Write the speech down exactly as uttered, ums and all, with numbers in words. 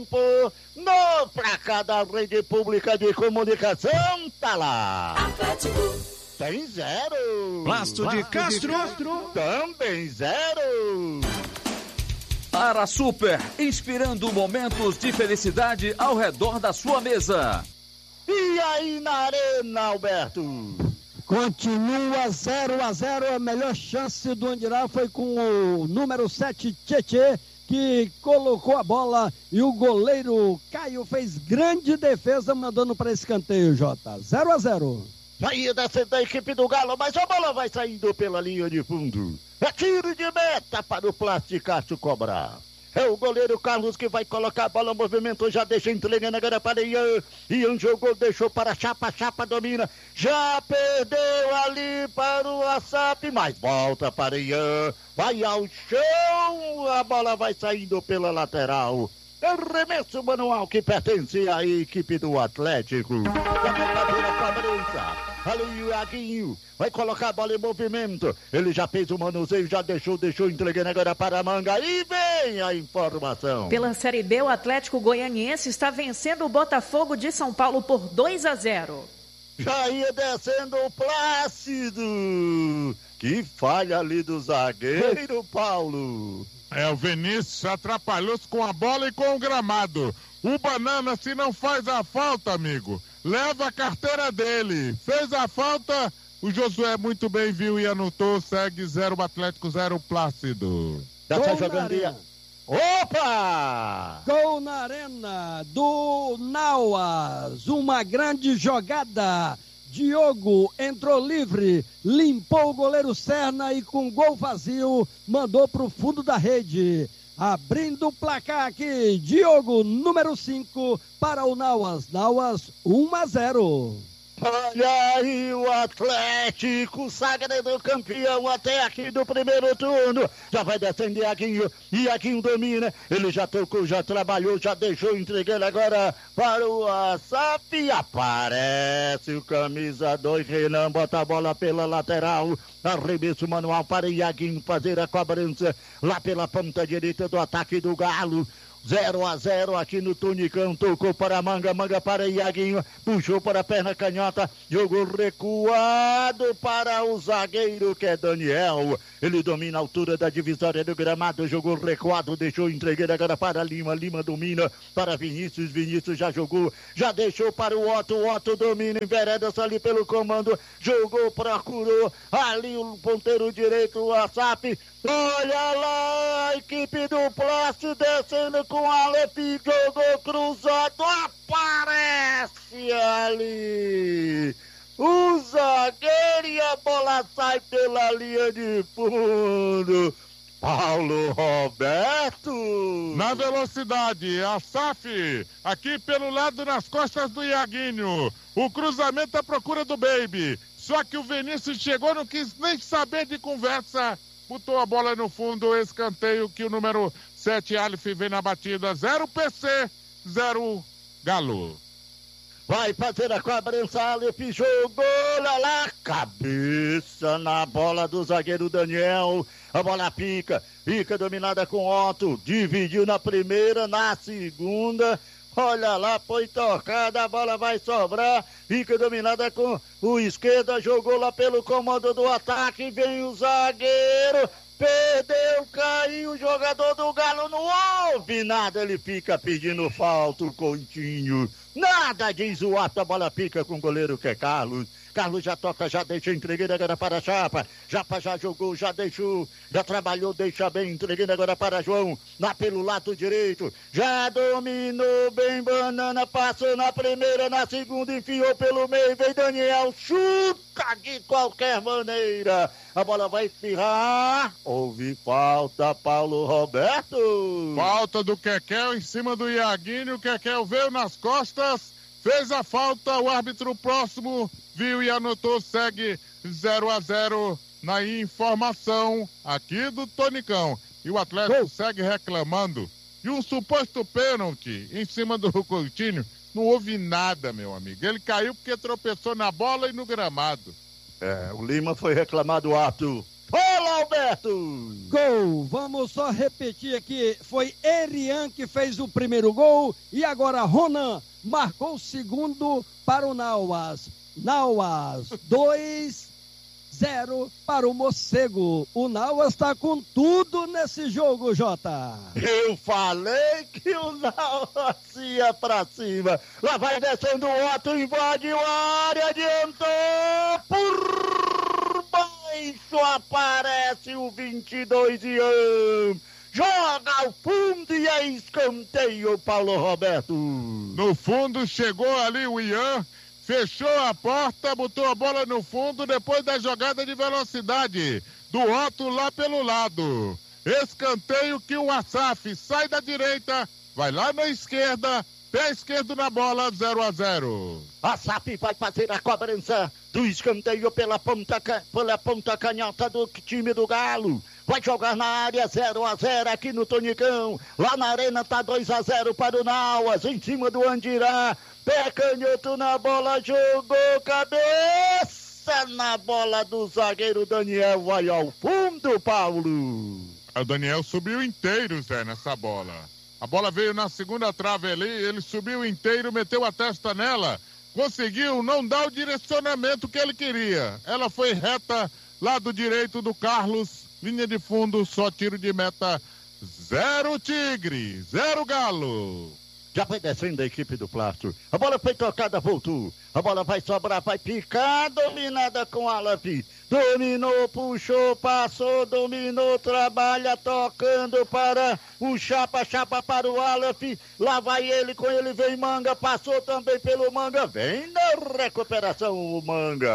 No placar da rede pública de comunicação, tá lá. Atlético. Tem zero. Plasto de Castro. Também zero. Para Super, inspirando momentos de felicidade ao redor da sua mesa. E aí na arena, Alberto? Continua zero a zero, a melhor chance do Andirá foi com o número sete, Tietê, que colocou a bola e o goleiro Caio fez grande defesa, mandando para escanteio, Jota. zero a zero. Saída da equipe do Galo, mas a bola vai saindo pela linha de fundo. É tiro de meta para o Plasticaço cobrar. É o goleiro Carlos que vai colocar a bola, o movimento já deixa entregando agora para Ian. Ian jogou, deixou para Chapa, Chapa domina. Já perdeu ali para o Assap, mas volta para Ian. Vai ao chão, a bola vai saindo pela lateral. Arremesso manual que pertence à equipe do Atlético. Da brincadeira cobrança. Ali o Aguinho vai colocar a bola em movimento. Ele já fez o manuseio, já deixou, deixou, entregando agora para a Manga. E vem a informação. Pela Série B, o Atlético Goianiense está vencendo o Botafogo de São Paulo por dois a zero. Já ia descendo o Plácido. Que falha ali do zagueiro, Paulo. É, o Vinícius atrapalhou-se com a bola e com o gramado. O Banana, se não faz a falta, amigo, leva a carteira dele. Fez a falta, o Josué muito bem viu e anotou. Segue zero Atlético, zero Plácido. Já tá jogando dia. Opa! Gol na arena do Nauas. Uma grande jogada. Diogo entrou livre, limpou o goleiro Serna e com gol vazio mandou para o fundo da rede. Abrindo o placar aqui, Diogo, número cinco, para o Nauas. Nauas, um a zero. Olha aí o Atlético, sagrado campeão até aqui do primeiro turno. Já vai descendo Iaguinho, Iaguinho domina. Ele já tocou, já trabalhou, já deixou, entregando agora para o Assap. Aparece o camisa dois, Renan, bota a bola pela lateral. Arremesso manual para Iaguinho fazer a cobrança lá pela ponta direita do ataque do Galo. zero a zero aqui no Tunicão, tocou para a Manga, Manga para Iaguinho, puxou para a perna canhota, jogou recuado para o zagueiro que é Daniel. Ele domina a altura da divisória do gramado, jogou recuado, deixou entregar agora para Lima, Lima domina para Vinícius, Vinícius já jogou, já deixou para o Otto, o Otto domina, envereda-se ali pelo comando, jogou, procurou, ali o ponteiro direito, o Assap. Olha lá a equipe do Plástico descendo com a Alepi, jogou cruzado, aparece ali o zagueiro e a bola sai pela linha de fundo. Paulo Roberto. Na velocidade, a S A F, aqui pelo lado nas costas do Iaguinho. O cruzamento à procura do Baby. Só que o Vinícius chegou, não quis nem saber de conversa. Botou a bola no fundo, escanteio que o número sete, Alif, vem na batida. Zero P C, zero Galo. Vai fazer a cobrança, Alif, jogou lá, lá, cabeça na bola do zagueiro Daniel. A bola pica, fica dominada com Otto, dividiu na primeira, na segunda. Olha lá, foi tocada, a bola vai sobrar, fica dominada com o esquerda, jogou lá pelo comando do ataque, vem o zagueiro, perdeu, caiu o jogador do Galo, não houve nada, ele fica pedindo falta, o Coutinho, nada, diz o Otto, a bola pica com o goleiro que é Carlos. Carlos já toca, já deixou, entregando agora para a Chapa. Chapa já jogou, já deixou, já trabalhou, deixa bem, entregando agora para João. Lá pelo lado direito, já dominou bem, Banana, passou na primeira, na segunda, enfiou pelo meio, vem Daniel, chuta de qualquer maneira. A bola vai espirrar, houve falta, Paulo Roberto. Falta do Kekel em cima do Iaguinho, o Kekel veio nas costas, fez a falta, o árbitro próximo viu e anotou, segue zero a zero na informação aqui do Tonicão. E o Atlético segue reclamando de um suposto pênalti em cima do Coutinho. Não houve nada, meu amigo. Ele caiu porque tropeçou na bola e no gramado. É, o Lima foi reclamado o ato. Fala, Roberto. Gol, vamos só repetir aqui, foi Erian que fez o primeiro gol e agora Ronan marcou o segundo para o Nauas. Nauas, dois a zero para o Morcego. O Nauas está com tudo nesse jogo, Jota. Eu falei que o Nauas ia pra cima. Lá vai descendo o Otto, invade a área, adiantou por baixo, aparece o vinte e dois Ian. Joga ao fundo e é escanteio, Paulo Roberto. No fundo chegou ali o Ian, fechou a porta, botou a bola no fundo depois da jogada de velocidade do Otto lá pelo lado. Escanteio que o Asaf sai da direita, vai lá na esquerda, pé esquerdo na bola, zero a zero. Asaf vai fazer a cobrança do escanteio pela ponta, pela ponta canhota do time do Galo. Vai jogar na área, zero a zero aqui no Tonicão. Lá na arena tá dois a zero para o Nauas, em cima do Andirá. Pé canhoto na bola, jogou cabeça na bola do zagueiro Daniel. Vai ao fundo, Paulo. O Daniel subiu inteiro, Zé, nessa bola. A bola veio na segunda trave ali, ele subiu inteiro, meteu a testa nela. Conseguiu não dar o direcionamento que ele queria. Ela foi reta, lado direito do Carlos. Linha de fundo, só tiro de meta. Zero Tigre, zero Galo. Já vai descendo a equipe do Plástico. A bola foi tocada, voltou. A bola vai sobrar, vai picar, dominada com Aleph. Dominou, puxou, passou, dominou, trabalha, tocando para o Chapa, Chapa para o Aleph. Lá vai ele, com ele vem Manga, passou também pelo Manga. Vem na recuperação o Manga.